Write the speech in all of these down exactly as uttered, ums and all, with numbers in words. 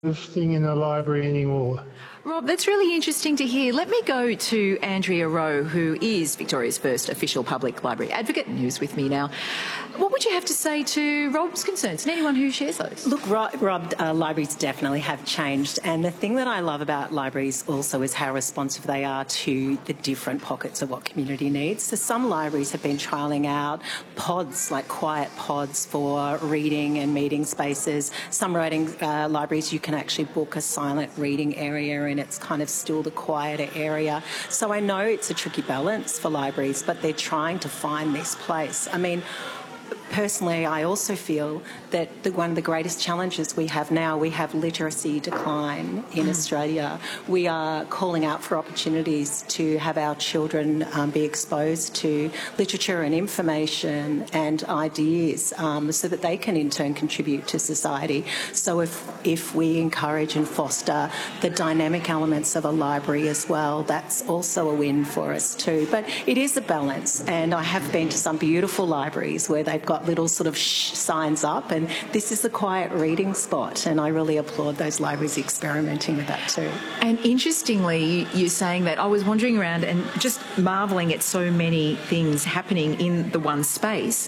thing in the library anymore. Rob, that's really interesting to hear. Let me go to Andrea Rowe, who is Victoria's first official public library advocate and who's with me now. What would you have to say to Rob's concerns and anyone who shares those? Look, Rob, uh, libraries definitely have changed, and the thing that I love about libraries also is how responsive they are to the different pockets of what community needs. So some libraries have been trialling out pods, like quiet pods for reading and meeting spaces. Some writing uh, libraries you can actually book a silent reading area, and it's kind of still the quieter area. So I know it's a tricky balance for libraries, but they're trying to find this place. I mean, personally, I also feel that the, one of the greatest challenges we have now, we have literacy decline in mm. Australia. We are calling out for opportunities to have our children um, be exposed to literature and information and ideas um, so that they can in turn contribute to society. So if, if we encourage and foster the dynamic elements of a library as well, that's also a win for us too. But it is a balance, and I have been to some beautiful libraries where they've got little sort of shh signs up, and this is a quiet reading spot, and I really applaud those libraries experimenting with that too. And interestingly, you're saying that. I was wandering around and just marvelling at so many things happening in the one space.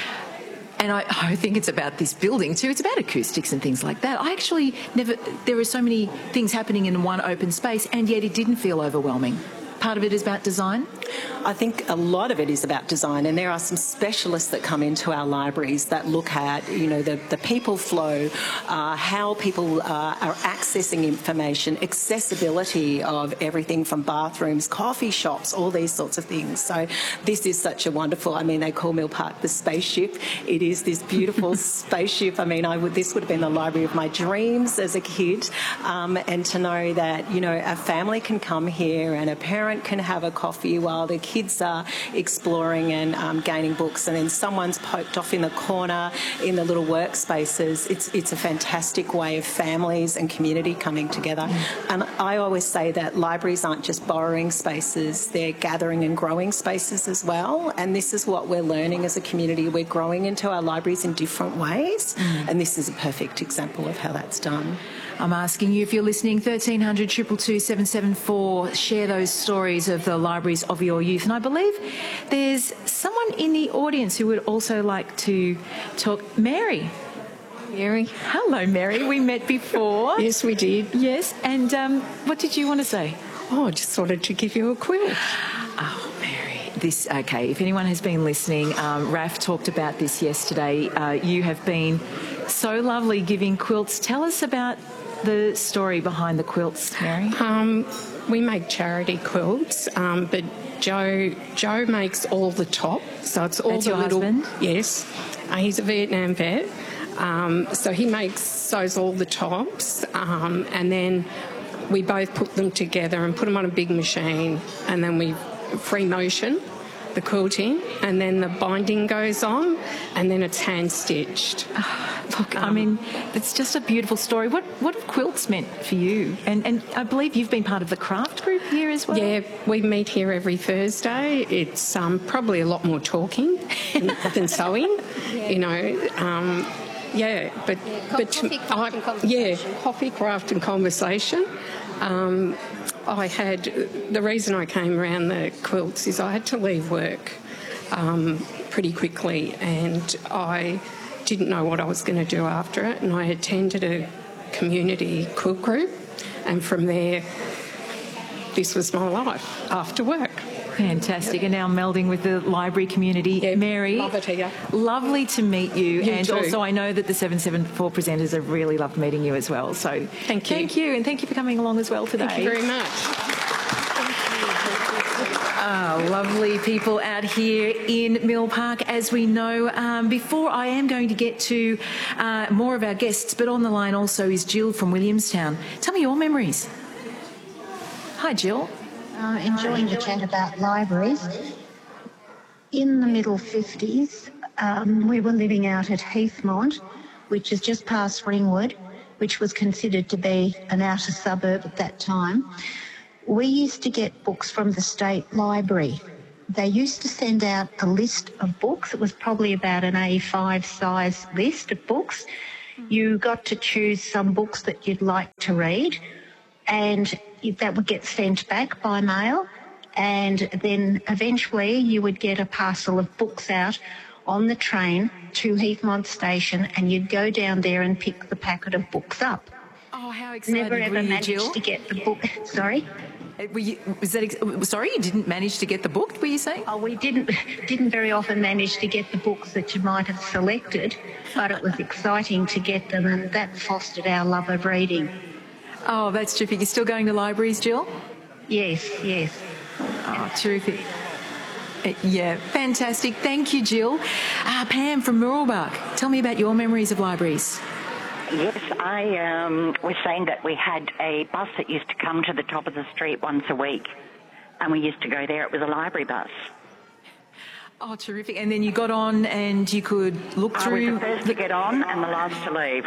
And I, I think it's about this building too. It's about acoustics and things like that. I actually never, there are so many things happening in one open space, and yet it didn't feel overwhelming. Part of it is about design? I think a lot of it is about design, and there are some specialists that come into our libraries that look at, you know, the, the people flow, uh, how people uh, are accessing information, accessibility of everything from bathrooms, coffee shops, all these sorts of things. So this is such a wonderful, I mean, they call Mill Park the spaceship. It is this beautiful spaceship. I mean, I would, this would have been the library of my dreams as a kid, um, and to know that, you know, a family can come here and a parent can have a coffee while the kids are exploring and um, gaining books, and then someone's poked off in the corner in the little workspaces. It's it's a fantastic way of families and community coming together. Mm. And I always say that libraries aren't just borrowing spaces, they're gathering and growing spaces as well. And this is what we're learning as a community. We're growing into our libraries in different ways, mm. and this is a perfect example of how that's done. I'm asking you, if you're listening, thirteen hundred, two two two, seven seven four, share those stories of the libraries of your youth. And I believe there's someone in the audience who would also like to talk. Mary. Mary. Hello, Mary. We met before. Yes, we did. Yes. And um, what did you want to say? Oh, I just wanted to give you a quilt. Oh, Mary. This, okay, if anyone has been listening, um, Raf talked about this yesterday. Uh, you have been so lovely giving quilts. Tell us about the story behind the quilts, Mary. Um, we make charity quilts, um, but Joe Joe makes all the top, so it's all That's the your little. Husband? Yes, uh, he's a Vietnam vet, um, so he makes sews all the tops, um, and then we both put them together and put them on a big machine, and then we free motion the quilting, and then the binding goes on, and then it's hand stitched. Look, um, I mean, it's just a beautiful story. What what have quilts meant for you? And and I believe you've been part of the craft group here as well. Yeah, we meet here every Thursday. It's um, probably a lot more talking than, than sewing, yeah. you know. Um, yeah, but yeah, but coffee, craft, and conversation. yeah, coffee, craft, and conversation. Um, I had the reason I came around the quilts is I had to leave work um, pretty quickly, and I didn't know what I was going to do after it, and I attended a community quilt group, and from there this was my life after work. Fantastic. And now melding with the library community. Yeah, Mary, love it here. Lovely to meet you. You and too. Also I know that the seven seven four presenters have really loved meeting you as well. So thank you. Thank you, and thank you for coming along as well today. Thank you very much. Ah, lovely people out here in Mill Park, as we know. Um, before I am going to get to uh, more of our guests, but on the line also is Jill from Williamstown. Tell me your memories. Hi, Jill. Uh, enjoying the chat about libraries. In the middle fifties, um, we were living out at Heathmont, which is just past Ringwood, which was considered to be an outer suburb at that time. We used to get books from the State Library. They used to send out a list of books. It was probably about an A five size list of books. You got to choose some books that you'd like to read, and that would get sent back by mail, and then eventually you would get a parcel of books out on the train to Heathmont Station, and you'd go down there and pick the packet of books up. Oh, how excited Never ever were you, managed Jill? to get the book. Sorry? Were you, was that ex- sorry, you didn't manage to get the book, were you saying? Oh, we didn't didn't very often manage to get the books that you might have selected, but it was exciting to get them, and that fostered our love of reading. Oh, that's terrific. You're still going to libraries, Jill? Yes, yes. Oh, terrific. Uh, Yeah, fantastic. Thank you, Jill. Uh, Pam from Mooroolbark, tell me about your memories of libraries. Yes, I um, was saying that we had a bus that used to come to the top of the street once a week, and we used to go there. It was a library bus. Oh, terrific. And then you got on and you could look I through... was the first to get on and the last to leave.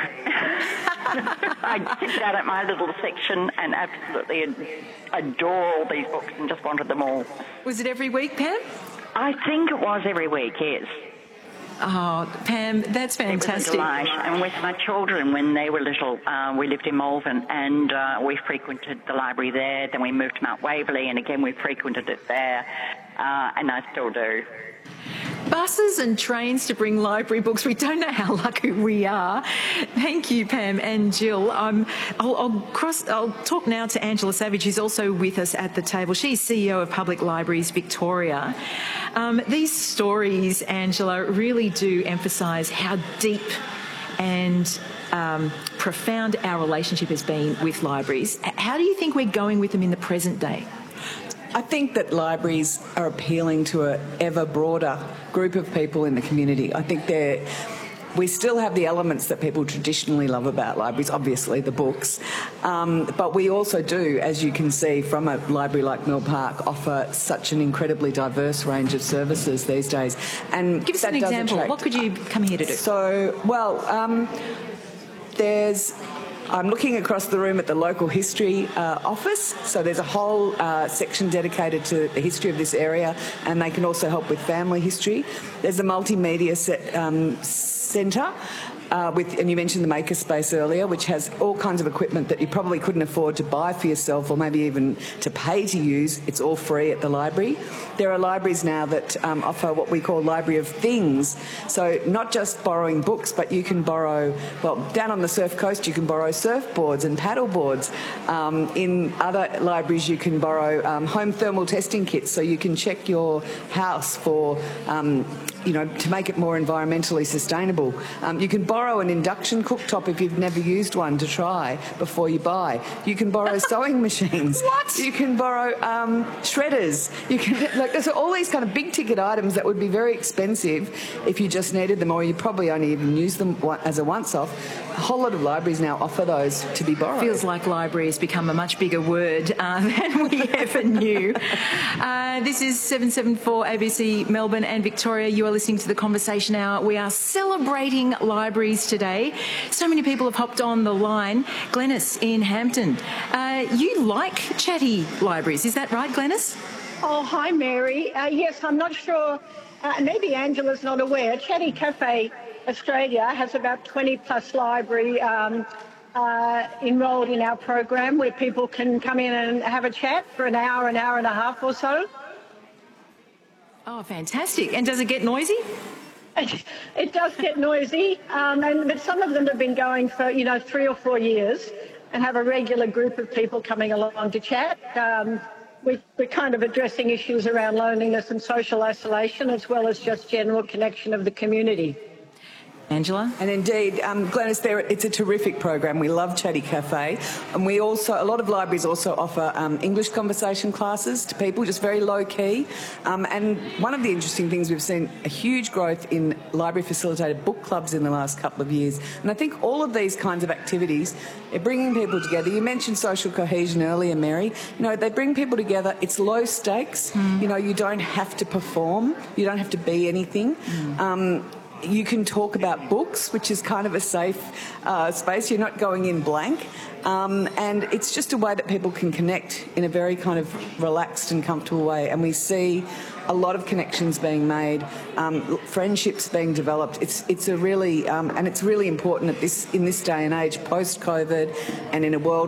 I'd sit down at my little section and absolutely ad- adore all these books and just wanted them all. Was it every week, Pam? I think it was every week, yes. Oh, Pam, that's It was a fantastic. delight. And with my children, when they were little, uh, we lived in Malvern, and uh, we frequented the library there. Then we moved to Mount Waverley, and again we frequented it there, uh, and I still do. Buses and trains to bring library books. We don't know how lucky we are. Thank you, Pam and Jill. Um, I'll, I'll, cross, I'll talk now to Angela Savage, who's also with us at the table. She's C E O of Public Libraries Victoria. Um, these stories, Angela, really do emphasise how deep and um, profound our relationship has been with libraries. How do you think we're going with them in the present day? I think that libraries are appealing to an ever broader group of people in the community. I think they're, we still have the elements that people traditionally love about libraries, obviously the books, um, but we also do, as you can see from a library like Mill Park, offer such an incredibly diverse range of services these days. And Give us that an does example. attract- What could you come here to do? So, well, um, there's... I'm looking across the room at the local history uh, office. So there's a whole uh, section dedicated to the history of this area, and they can also help with family history. There's a multimedia set, um, centre. Uh, with, and you mentioned the Makerspace earlier, which has all kinds of equipment that you probably couldn't afford to buy for yourself or maybe even to pay to use. It's all free at the library. There are libraries now that um, offer what we call Library of Things. So not just borrowing books, but you can borrow, well, down on the Surf Coast you can borrow surfboards and paddle boards. Um, in other libraries you can borrow um, home thermal testing kits, so you can check your house for um, you know, to make it more environmentally sustainable. Um, you can borrow an induction cooktop if you've never used one to try before you buy. You can borrow sewing machines. What? You can borrow um, shredders. You can, like, there's all these kind of big ticket items that would be very expensive if you just needed them, or you probably only even use them as a once-off. A whole lot of libraries now offer those to be borrowed. Feels like library has become a much bigger word uh, than we ever knew. Uh, this is seven seventy-four A B C Melbourne and Victoria. You are listening to The Conversation Hour. We are celebrating libraries today. So many people have hopped on the line. Glenys in Hampton, uh, you like chatty libraries, is that right, Glenys? Oh, hi, Mary. Uh, yes, I'm not sure. Uh, maybe Angela's not aware. Chatty Cafe Australia has about twenty plus library um, uh, enrolled in our program, where people can come in and have a chat for an hour, an hour and a half or so. Oh, fantastic. And does it get noisy? It, it does get noisy, um, and, but some of them have been going for, you know, three or four years and have a regular group of people coming along to chat. Um, we, we're kind of addressing issues around loneliness and social isolation, as well as just general connection of the community. Angela? And indeed, um, Glenys, there, it's a terrific program. We love Chatty Cafe, and we also, a lot of libraries also offer um, English conversation classes to people, just very low key. Um, and one of the interesting things, we've seen a huge growth in library facilitated book clubs in the last couple of years. And I think all of these kinds of activities are bringing people together. You mentioned social cohesion earlier, Mary. You know, they bring people together. It's low stakes. Mm. You know, you don't have to perform. You don't have to be anything. Mm. Um, you can talk about books, which is kind of a safe uh, space. You're not going in blank. Um, and it's just a way that people can connect in a very kind of relaxed and comfortable way. And we see a lot of connections being made, um, friendships being developed. It's it's a really um, and it's really important at this in this day and age, post-COVID, and in a world